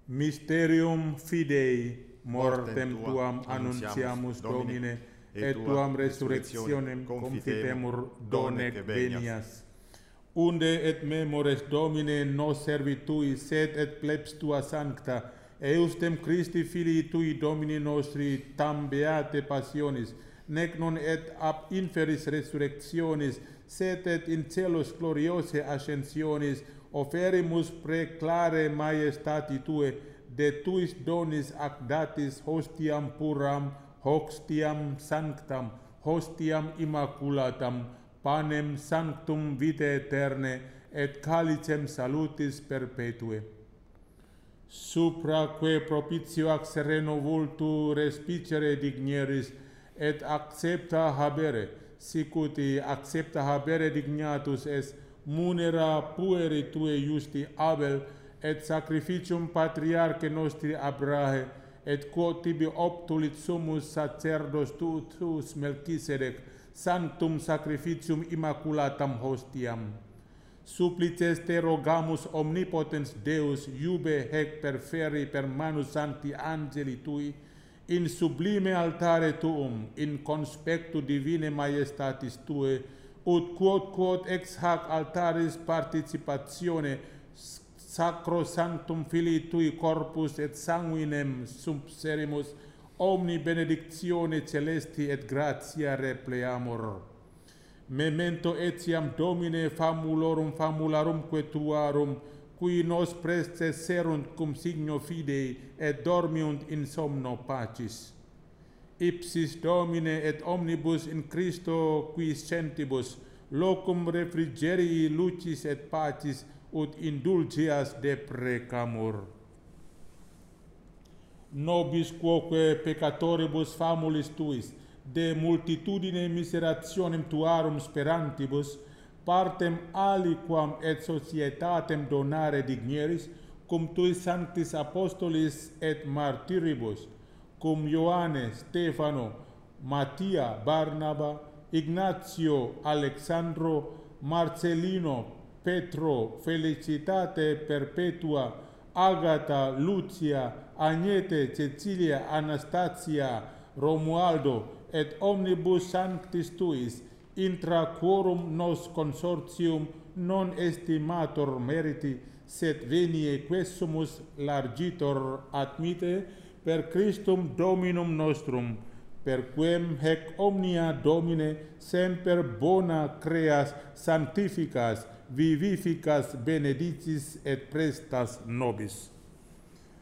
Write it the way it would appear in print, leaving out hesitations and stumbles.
Mysterium Fidei, mortem tuam annunciamus, Domine, et tuam resurrectionem confitemur, donec venias. Unde et memores, Domine, nos servitui, sed et plebs tua sancta, eustem Christi Filii tui, Domini nostri, tam beate passionis, nec non et ab inferis resurrectionis, sed et in celos gloriose ascensionis, oferimus preclare maiestati tue, de tuis donis ac datis hostiam puram, hostiam sanctam, hostiam immaculatam, panem sanctum vitae aeterne, et calicem salutis perpetue. Supraque propitio ac sereno vultu respicere digneris, et accepta habere, sicuti accepta habere dignatus es, munera pueri tue justi Abel, et sacrificium patriarche nostri Abrahe, et quod tibi obtulit summus sacerdos tuus Melchisedec, sanctum sacrificium immaculatam hostiam. Supplices te rogamus omnipotens Deus, iube hec perferi per manus sancti angeli tui, in sublime altare tuum, in conspectu divine maiestatis tue, ut quod ex hac altaris participatione sacro sanctum Filii tui corpus et sanguinem subserimus, omni benedictione celesti et gratia repleamur. Memento etiam, Domine, famulorumque tuarum, qui nos preceserunt cum signo fidei, et dormiunt in somno pacis. Ipsis, Domine, et omnibus in Christo quiescentibus, locum refrigerii lucis et pacis, ut indulgias deprecamur. Nobis quoque peccatoribus famulis tuis, de multitudine miserationem tuarum sperantibus, partem aliquam et societatem donare digneris, cum tuis sanctis apostolis et martyribus, cum Ioanne, Stefano, Mattia, Barnaba, Ignatio, Alexandro, Marcelino, Petro, Felicitate perpetua, Agata, Lucia, Agnete, Cecilia, Anastasia, Romualdo, et omnibus sanctis tuis, intra quorum nos consortium non estimator meriti, sed venie quesumus largitor admite per Christum Dominum nostrum, per quem hec omnia, Domine, semper bona creas, sanctificas, vivificas, benedicis et prestas nobis.